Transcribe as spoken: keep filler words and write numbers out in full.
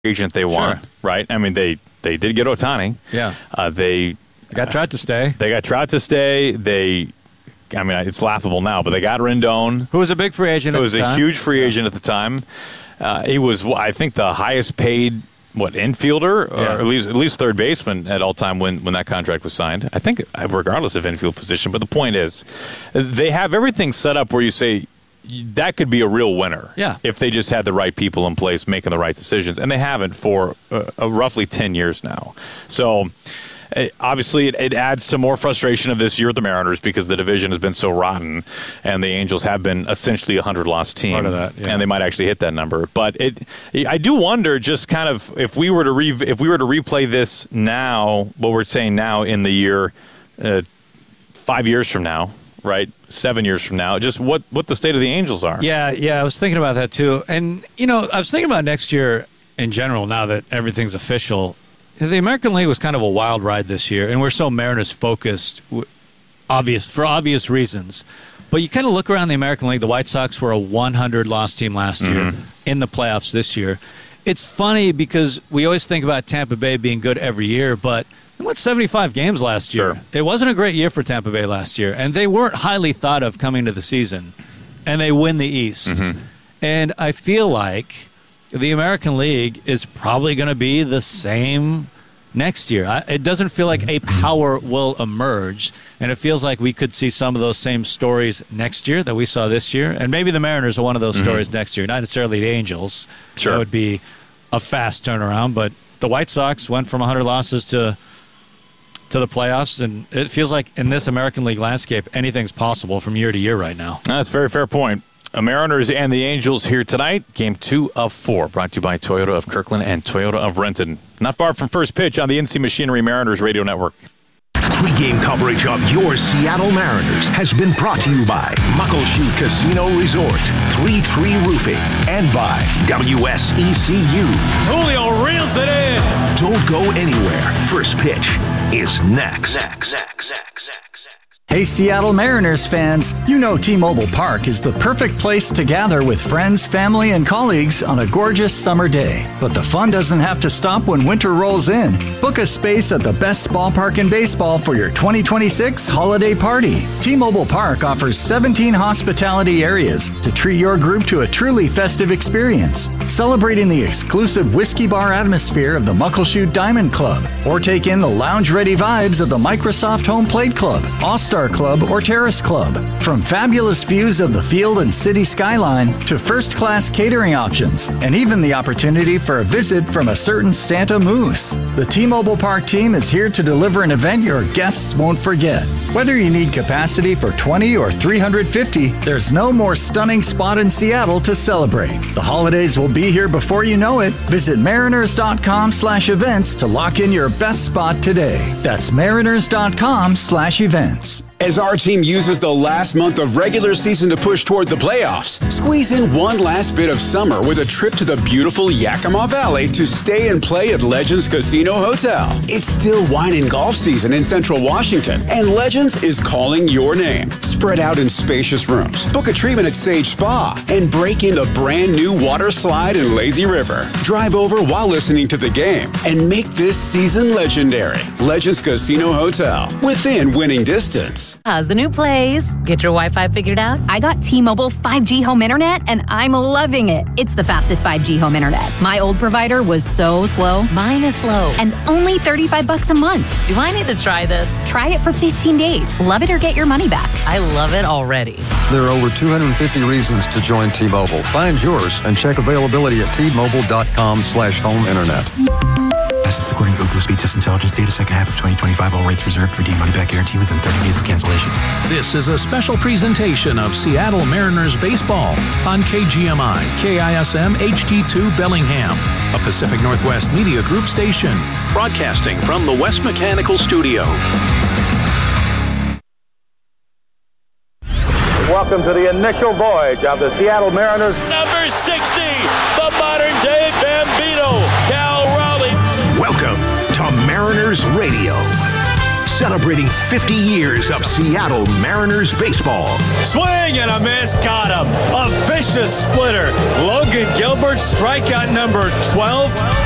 agent they want, sure. right? I mean, they, they did get Ohtani. Yeah. Uh, they, they got Trout to stay. They got Trout to stay. They, I mean, it's laughable now, but they got Rendon. Who was a big free agent at the time. Who was a huge free agent at the time. Uh, he was, I think, the highest paid, what, infielder? Yeah. Or at least at least third baseman at all time when, when that contract was signed. I think regardless of infield position. But the point is, they have everything set up where you say, that could be a real winner yeah. if they just had the right people in place making the right decisions. And they haven't for uh, uh, roughly ten years now. So uh, obviously it, it adds to more frustration of this year with the Mariners because the division has been so rotten and the Angels have been essentially a hundred-loss team. Part of that, yeah. And they might actually hit that number. But it, I do wonder just kind of if we were to re, if we were to replay this now, what we're saying now in the year uh, five years from now, right, seven years from now, just what, what the state of the Angels are. Yeah, yeah, I was thinking about that too. And, you know, I was thinking about next year in general now that everything's official. The American League was kind of a wild ride this year, and we're so Mariners-focused obvious for obvious reasons. But you kind of look around the American League, the White Sox were a one hundred-loss team last mm-hmm. year in the playoffs this year. It's funny because we always think about Tampa Bay being good every year, but they won seventy-five games last year. Sure. It wasn't a great year for Tampa Bay last year, and they weren't highly thought of coming to the season, and they win the East. Mm-hmm. And I feel like the American League is probably going to be the same next year. I, it doesn't feel like a power will emerge, and it feels like we could see some of those same stories next year that we saw this year, and maybe the Mariners are one of those mm-hmm. stories next year, not necessarily the Angels. Sure. That would be a fast turnaround, but the White Sox went from one hundred losses to to the playoffs, and it feels like in this American League landscape, anything's possible from year to year right now. That's a very fair point. Uh, Mariners and the Angels here tonight. Game two of four, brought to you by Toyota of Kirkland and Toyota of Renton. Not far from first pitch on the N C Machinery Mariners Radio Network. Pre-game coverage of your Seattle Mariners has been brought to you by Muckleshoot Casino Resort, Three Tree Roofing, and by W S E C U. Julio reels it in. Don't go anywhere. First pitch is next. Next, next, next, next. Hey, Seattle Mariners fans, you know T-Mobile Park is the perfect place to gather with friends, family, and colleagues on a gorgeous summer day. But the fun doesn't have to stop when winter rolls in. Book a space at the best ballpark in baseball for your twenty twenty-six holiday party. T-Mobile Park offers seventeen hospitality areas to treat your group to a truly festive experience, celebrating the exclusive whiskey bar atmosphere of the Muckleshoot Diamond Club, or take in the lounge-ready vibes of the Microsoft Home Plate Club, All-Star Club, or Terrace Club. From fabulous views of the field and city skyline to first-class catering options, and even the opportunity for a visit from a certain Santa Moose. The T-Mobile Park team is here to deliver an event your guests won't forget. Whether you need capacity for twenty or three hundred fifty, there's no more stunning spot in Seattle to celebrate. The holidays will be here before you know it. Visit mariners.com slash events to lock in your best spot today. That's mariners.com slash events. As our team uses the last month of regular season to push toward the playoffs, squeeze in one last bit of summer with a trip to the beautiful Yakima Valley to stay and play at Legends Casino Hotel. It's still wine and golf season in Central Washington, and Legends is calling your name. Spread out in spacious rooms, book a treatment at Sage Spa, and break in the brand new water slide in Lazy River. Drive over while listening to the game and make this season legendary. Legends Casino Hotel, within winning distance. How's the new place? Get your Wi-Fi figured out? I got T-Mobile five G home internet, and I'm loving it. It's the fastest five G home internet. My old provider was so slow. Mine is slow. And only thirty-five bucks a month. Do I need to try this? Try it for fifteen days. Love it or get your money back. I love it already. There are over two hundred fifty reasons to join T-Mobile. Find yours and check availability at T-Mobile.com slash home internet. This is according to Ookla Speed Test Intelligence data, second half of twenty twenty-five. All rates reserved. Redeem money back guarantee within thirty days of cancellation. This is a special presentation of Seattle Mariners baseball on K G M I, K I S M H D two Bellingham, a Pacific Northwest Media Group station, broadcasting from the West Mechanical Studio. Welcome to the initial voyage of the Seattle Mariners. Number sixty, the modern-day Bambino, Cal Raleigh. Welcome to Mariners Radio, celebrating fifty years of Seattle Mariners baseball. Swing and a miss, got him. A vicious splitter. Logan Gilbert, strikeout number twelve.